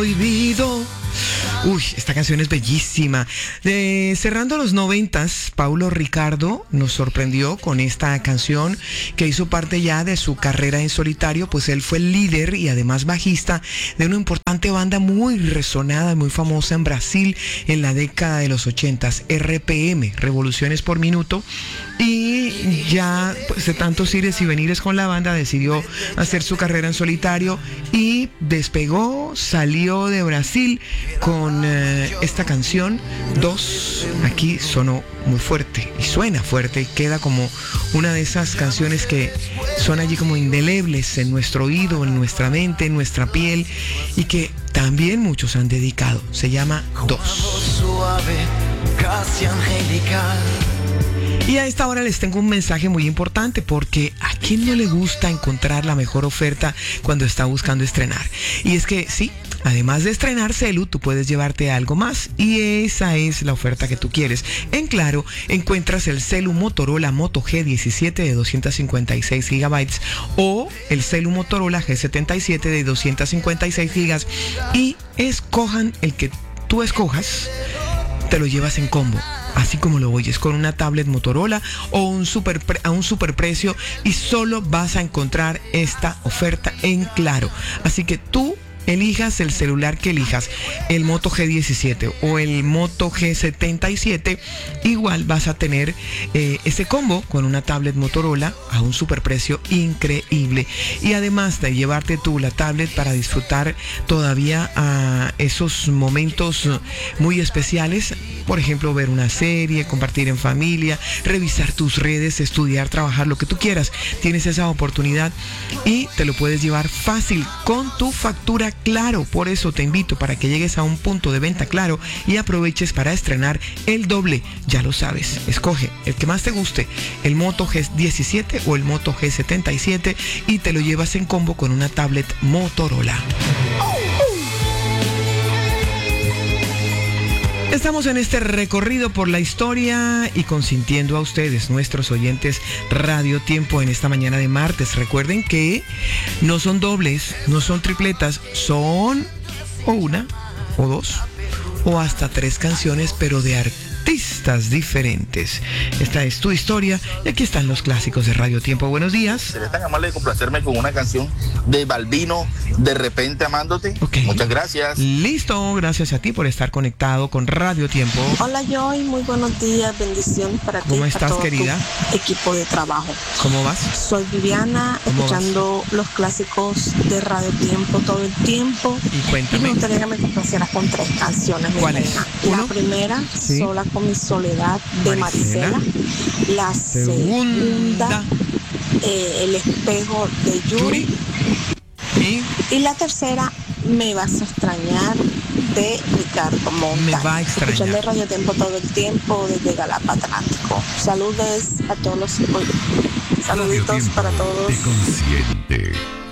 prohibido. Uy, esta canción es bellísima. Cerrando los 90s, Paulo Ricardo nos sorprendió con esta canción que hizo parte ya de su carrera en solitario, pues él fue el líder y además bajista de una importante banda muy resonada, muy famosa en Brasil en la década de los 80s, RPM, Revoluciones por Minuto. Y ya, pues de tantos ires y venires con la banda, decidió hacer su carrera en solitario y despegó, salió de Brasil con esta canción 2. Aquí sonó muy fuerte y suena fuerte y queda como una de esas canciones que son allí como indelebles en nuestro oído, en nuestra mente, en nuestra piel, y que también muchos han dedicado. Se llama 2. Suave, casi angelical. Y a esta hora les tengo un mensaje muy importante, porque ¿a quién no le gusta encontrar la mejor oferta cuando está buscando estrenar? Y es que sí, además de estrenar celu, tú puedes llevarte algo más, y esa es la oferta que tú quieres. En Claro, encuentras el celu Motorola Moto G17 de 256 GB o el celu Motorola G77 de 256 GB, y escojan el que tú escojas, te lo llevas en combo. Así como lo oyes, con una tablet Motorola o a un superprecio, y solo vas a encontrar esta oferta en Claro. Así que tú elijas el celular que elijas, el Moto G17 o el Moto G77, igual vas a tener ese combo con una tablet Motorola a un superprecio increíble. Y además de llevarte tú la tablet para disfrutar todavía a esos momentos muy especiales, por ejemplo, ver una serie, compartir en familia, revisar tus redes, estudiar, trabajar, lo que tú quieras. Tienes esa oportunidad y te lo puedes llevar fácil con tu factura Claro. Por eso te invito para que llegues a un punto de venta Claro y aproveches para estrenar el doble. Ya lo sabes, escoge el que más te guste, el Moto G17 o el Moto G77, y te lo llevas en combo con una tablet Motorola. Estamos en este recorrido por la historia y consintiendo a ustedes, nuestros oyentes Radio Tiempo, en esta mañana de martes. Recuerden que no son dobles, no son tripletas, son o una, o dos, o hasta 3 canciones, pero de artistas diferentes. Esta es tu historia y aquí están los clásicos de Radio Tiempo. Buenos días. ¿Sería tan amable de complacerme con una canción de Balbino, De repente amándote? Okay. Muchas gracias. Listo, gracias a ti por estar conectado con Radio Tiempo. Hola Joy, muy buenos días, bendiciones para ti. ¿Cómo estás, todo querida? Tu equipo de trabajo. ¿Cómo vas? Soy Viviana, escuchando los clásicos de Radio Tiempo todo el tiempo. Y cuéntame. Y me gustaría que me complacieras con 3 canciones. ¿Cuáles? La primera, Sí. Sola con mi soledad, de Marisela. La segunda, El espejo de Yuri. Y la tercera, Me vas a extrañar, de Ricardo Montaner. Me va a extrañar. Escuchando Radio Tiempo todo el tiempo desde Galapa Atlántico. Saludos a todos los... Saluditos para todos. Te consiente.